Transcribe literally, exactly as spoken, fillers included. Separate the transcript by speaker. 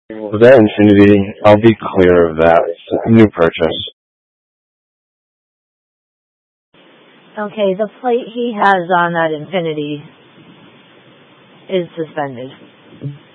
Speaker 1: That Infinity, I'll be clear of that. It's a new purchase.
Speaker 2: Okay, the plate he has on that Infinity is suspended.